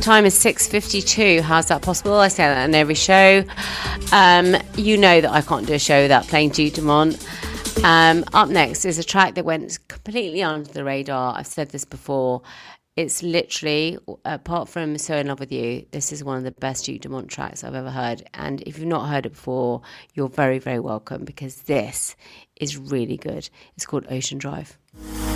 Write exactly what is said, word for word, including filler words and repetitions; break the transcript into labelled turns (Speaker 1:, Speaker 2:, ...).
Speaker 1: time is six fifty-two. How's that possible? I say that in every show. Um, you know that I can't do a show without playing Duke Dumont. Um, up next is a track that went completely under the radar. I've said this before. It's literally, apart from So In Love With You, this is one of the best Duke Dumont tracks I've ever heard. And if you've not heard it before, you're very, very welcome, because this is really good. It's called Ocean Drive.